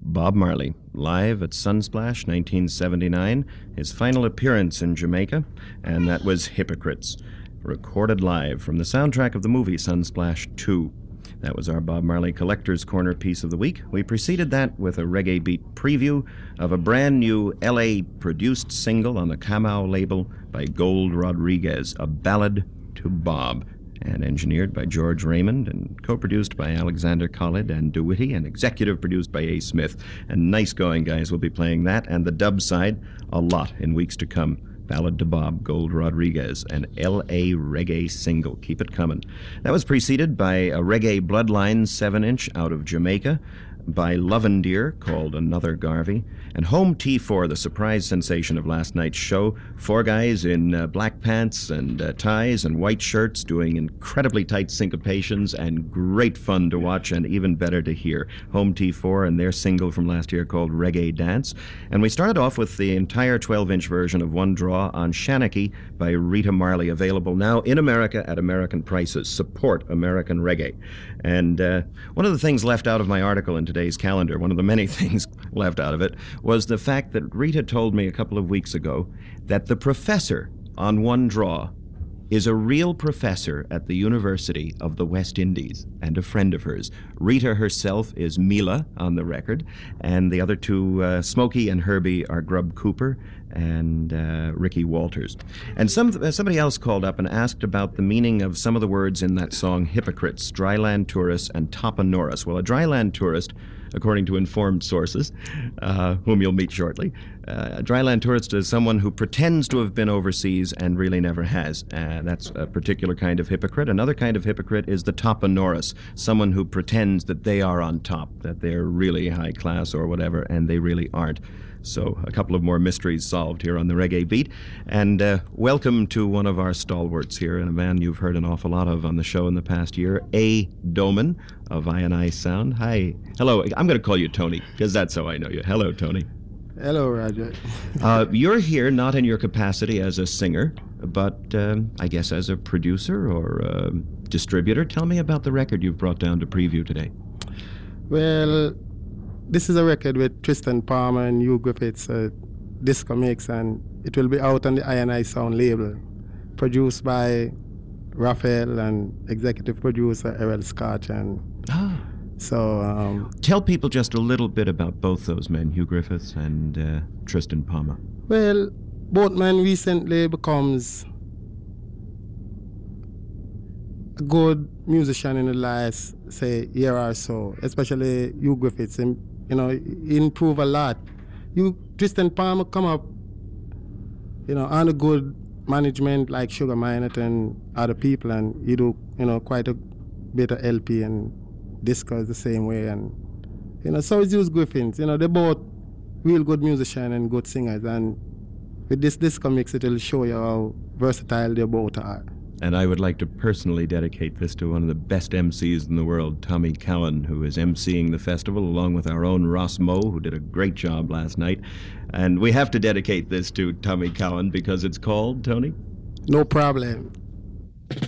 Bob Marley, live at Sunsplash 1979, his final appearance in Jamaica, and that was Hypocrites, recorded live from the soundtrack of the movie Sunsplash 2. That was our Bob Marley Collector's Corner piece of the week. We preceded that with a reggae beat preview of a brand new LA-produced single on the Kamau label by Gold Rodriguez, A Ballad to Bob, and engineered by George Raymond and co-produced by Alexander Khalid and DeWitty and executive produced by A. Smith. And nice going, guys. We'll be playing that and the dub side a lot in weeks to come. Ballad to Bob, Gold Rodriguez, an L.A. reggae single. Keep it coming. That was preceded by a reggae Bloodline 7-inch out of Jamaica by Lovendeer called Another Garvey, and Home T4, the surprise sensation of last night's show. Four guys in black pants and ties and white shirts doing incredibly tight syncopations and great fun to watch and even better to hear. Home T4 and their single from last year called Reggae Dance. And we started off with the entire 12-inch version of One Draw on Shanachie by Rita Marley, available now in America at American prices. Support American reggae. And one of the things left out of my article in today's calendar, one of the many things left out of it, was the fact that Rita told me a couple of weeks ago that the professor on One Draw is a real professor at the University of the West Indies and a friend of hers. Rita herself is Mila on the record, and the other two, Smokey and Herbie, are Grub Cooper and Ricky Walters. And somebody else called up and asked about the meaning of some of the words in that song Hypocrites, Dryland Tourist and Tapa Norris. Well, a dryland tourist, according to informed sources, whom you'll meet shortly, a dryland tourist is someone who pretends to have been overseas and really never has. That's a particular kind of hypocrite. Another kind of hypocrite is the Tapa Norris, someone who pretends that they are on top, that they're really high class or whatever, and they really aren't. So a couple of more mysteries solved here on the Reggae Beat. And welcome to one of our stalwarts here, and a man you've heard an awful lot of on the show in the past year, A. Doman of I&I Sound. Hi. Hello. I'm going to call you Tony, because that's how I know you. Hello, Tony. Hello, Roger. You're here not in your capacity as a singer, but I guess as a producer or a distributor. Tell me about the record you've brought down to preview today. Well, this is a record with Tristan Palmer and Hugh Griffiths, Disco Mix, and it will be out on the I&I Sound label, produced by Raphael and executive producer Errol Scotch. And so, tell people just a little bit about both those men, Hugh Griffiths and Tristan Palmer. Well, both men recently becomes a good musician in the last, say, year or so, especially Hugh Griffiths. He improved a lot. Tristan Palmer come up, on a good management like Sugar Minott and other people, and he do, quite a bit of LP and disco the same way, and, so is Hugh Griffiths. They're both real good musicians and good singers, and with this disco mix, it'll show you how versatile they both are. And I would like to personally dedicate this to one of the best MCs in the world, Tommy Cowan, who is MCing the festival, along with our own Ross Moe, who did a great job last night. And we have to dedicate this to Tommy Cowan because it's called, Tony? No problem.